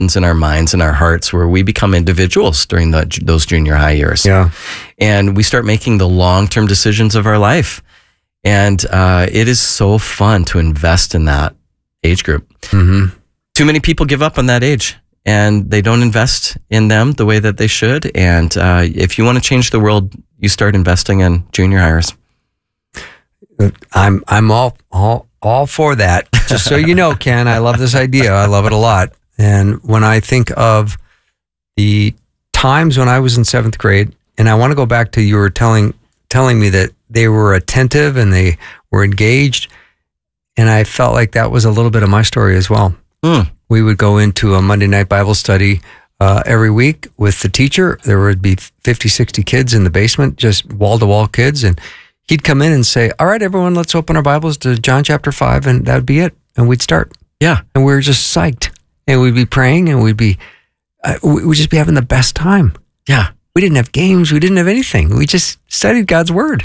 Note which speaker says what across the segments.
Speaker 1: in our minds and our hearts where we become individuals during those junior high years.
Speaker 2: Yeah.
Speaker 1: And we start making the long-term decisions of our life. And it is so fun to invest in that age group.
Speaker 2: Mm-hmm.
Speaker 1: Too many people give up on that age, and they don't invest in them the way that they should. And if you want to change the world, you start investing in junior hires.
Speaker 2: I'm all for that. Just so you know, Ken, I love this idea. I love it a lot. And when I think of the times when I was in 7th grade, and I want to go back to you were telling me that they were attentive and they were engaged, and I felt like that was a little bit of my story as well. We would go into a Monday night Bible study every week with the teacher. There would be 50, 60 kids in the basement, just wall-to-wall kids, and he'd come in and say, all right, everyone, let's open our Bibles to John chapter 5, and that would be it. And we'd start.
Speaker 1: Yeah.
Speaker 2: And we were just psyched. And we'd be praying, and we'd just be having the best time.
Speaker 1: Yeah.
Speaker 2: We didn't have games. We didn't have anything. We just studied God's Word.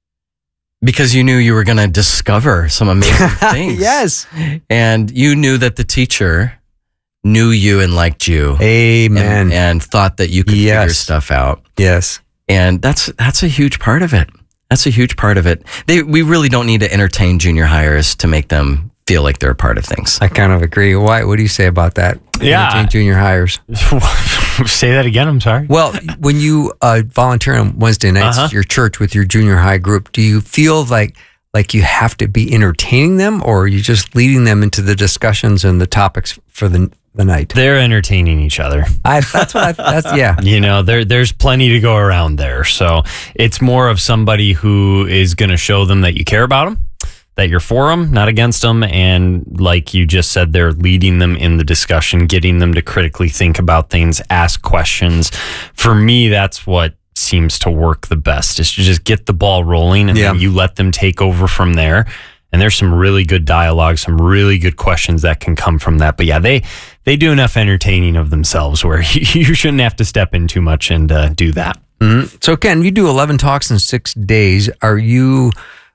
Speaker 1: Because you knew you were going to discover some amazing things.
Speaker 2: Yes.
Speaker 1: And you knew that the teacher knew you and liked you.
Speaker 2: Amen.
Speaker 1: And thought that you could figure stuff out.
Speaker 2: Yes.
Speaker 1: And that's a huge part of it. That's a huge part of it. We really don't need to entertain junior hires to make them feel like they're a part of things.
Speaker 2: I kind of agree. Why? What do you say about that?
Speaker 3: Yeah.
Speaker 2: Entertain junior hires.
Speaker 3: Say that again. I'm sorry.
Speaker 2: Well, when you volunteer on Wednesday nights at your church with your junior high group, do you feel like you have to be entertaining them, or are you just leading them into the discussions and the topics for the night?
Speaker 3: They're entertaining each other.
Speaker 2: Yeah.
Speaker 3: You know, there's plenty to go around there. So it's more of somebody who is going to show them that you care about them, that you're for them, not against them. And like you just said, they're leading them in the discussion, getting them to critically think about things, ask questions. For me, that's what seems to work the best, is to just get the ball rolling, and then you let them take over from there. And there's some really good dialogue, some really good questions that can come from that. But yeah, they do enough entertaining of themselves where you shouldn't have to step in too much and do that.
Speaker 2: Mm-hmm. So Ken, you do 11 talks in 6 days. Are you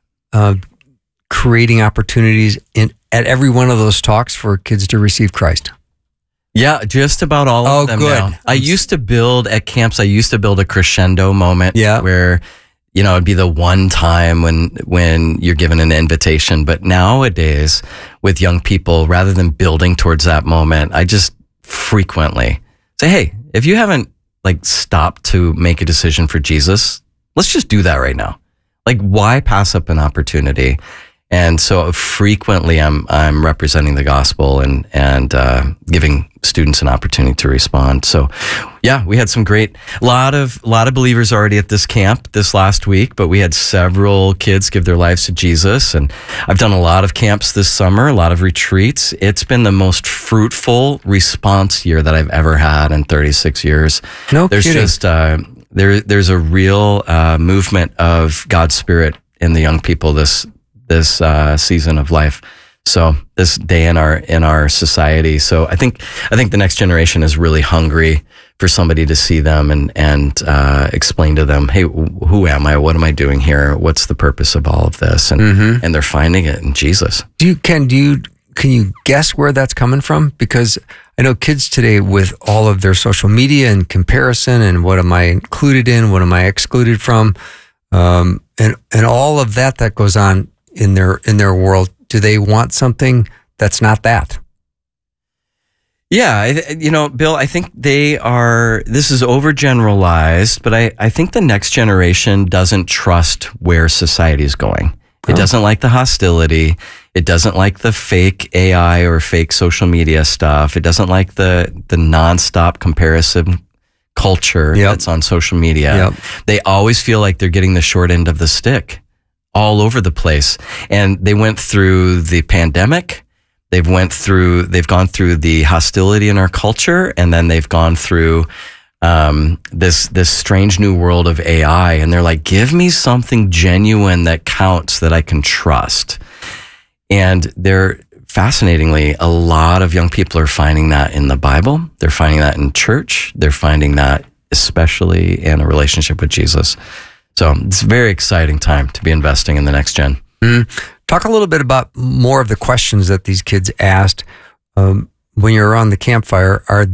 Speaker 2: creating opportunities at every one of those talks for kids to receive Christ?
Speaker 1: Yeah, just about all of them
Speaker 2: good.
Speaker 1: now. I used to build at camps, a crescendo moment where, you know, it'd be the one time when you're given an invitation. But nowadays with young people, rather than building towards that moment, I just frequently say, hey, if you haven't stopped to make a decision for Jesus, let's just do that right now. Why pass up an opportunity? And so frequently I'm representing the gospel and giving students an opportunity to respond. So yeah, we had some a lot of believers already at this camp this last week, but we had several kids give their lives to Jesus. And I've done a lot of camps this summer, a lot of retreats. It's been the most fruitful response year that I've ever had in 36 years. There's
Speaker 2: kidding.
Speaker 1: Just, there's a real movement of God's Spirit in the young people this season of life. So this day in our society. So I think the next generation is really hungry for somebody to see them and explain to them, hey, who am I? What am I doing here? What's the purpose of all of this? And and they're finding it in Jesus.
Speaker 2: Can you guess where that's coming from? Because I know kids today, with all of their social media and comparison and what am I included in, what am I excluded from, and all of that goes on in their world. Do they want something that's not that?
Speaker 1: Yeah, Bill, I think this is overgeneralized, but I think the next generation doesn't trust where society is going. It doesn't like the hostility. It doesn't like the fake AI or fake social media stuff. It doesn't like the nonstop comparison culture that's on social media. They always feel like they're getting the short end of the stick all over the place. And they went through the pandemic. They've gone through the hostility in our culture, and then they've gone through this strange new world of AI. And they're like, give me something genuine that counts, that I can trust. And fascinatingly, a lot of young people are finding that in the Bible. They're finding that in church. They're finding that especially in a relationship with Jesus. So it's a very exciting time to be investing in the next gen.
Speaker 2: Talk a little bit about more of the questions that these kids asked. when you're around the campfire are